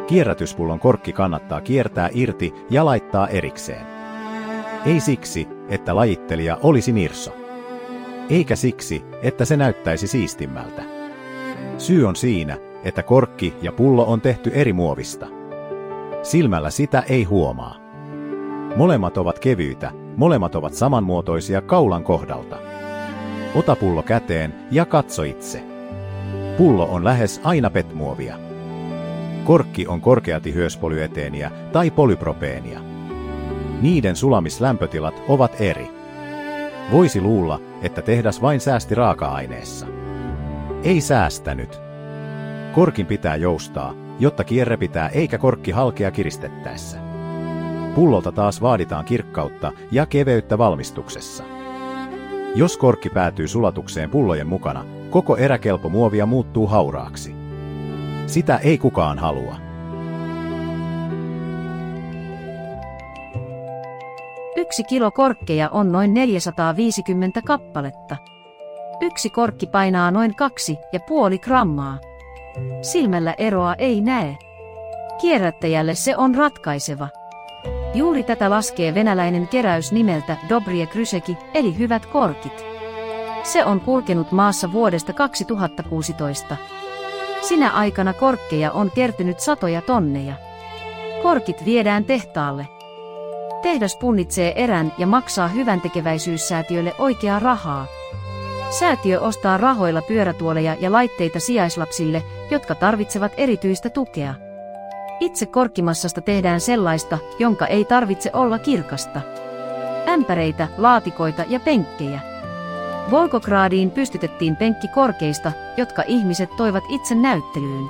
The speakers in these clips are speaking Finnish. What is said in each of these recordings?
Kierrätyspullon korkki kannattaa kiertää irti ja laittaa erikseen. Ei siksi, että lajittelija olisi nirso. Eikä siksi, että se näyttäisi siistimmältä. Syy on siinä, että korkki ja pullo on tehty eri muovista. Silmällä sitä ei huomaa. Molemmat ovat kevyitä, molemmat ovat samanmuotoisia kaulan kohdalta. Ota pullo käteen ja katso itse. Pullo on lähes aina PET-muovia. Korkki on korkeatihyöspolyeteeniä tai polypropeenia. Niiden sulamislämpötilat ovat eri. Voisi luulla, että tehdas vain säästi raaka-aineessa. Ei säästänyt. Korkin pitää joustaa, jotta kierre pitää eikä korkki halkea kiristettäessä. Pullolta taas vaaditaan kirkkautta ja keveyttä valmistuksessa. Jos korkki päätyy sulatukseen pullojen mukana, koko eräkelpo muovia muuttuu hauraaksi. Sitä ei kukaan halua. Yksi kilo korkkeja on noin 450 kappaletta. Yksi korkki painaa noin 2,5 grammaa. Silmällä eroa ei näe. Kierrättäjälle se on ratkaiseva. Juuri tätä laskee venäläinen keräys nimeltä Dobrie Kryseki, eli hyvät korkit. Se on kulkenut maassa vuodesta 2016. Sinä aikana korkkeja on kertynyt satoja tonneja. Korkit viedään tehtaalle. Tehdas punnitsee erän ja maksaa hyväntekeväisyyssäätiölle oikeaa rahaa. Säätiö ostaa rahoilla pyörätuoleja ja laitteita sijaislapsille, jotka tarvitsevat erityistä tukea. Itse korkkimassasta tehdään sellaista, jonka ei tarvitse olla kirkasta. Ämpäreitä, laatikoita ja penkkejä. Volgogradiin pystytettiin penkki korkeista, jotka ihmiset toivat itse näyttelyyn.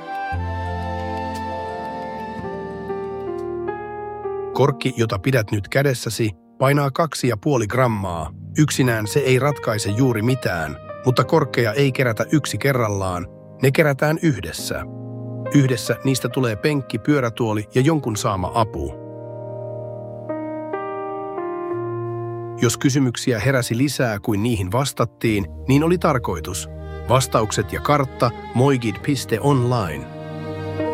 Korkki, jota pidät nyt kädessäsi, painaa 2,5 grammaa. Yksinään se ei ratkaise juuri mitään, mutta korkkeja ei kerätä yksi kerrallaan, ne kerätään yhdessä. Yhdessä niistä tulee penkki, pyörätuoli ja jonkun saama apu. Jos kysymyksiä heräsi lisää kuin niihin vastattiin, niin oli tarkoitus. Vastaukset ja kartta moigid.online.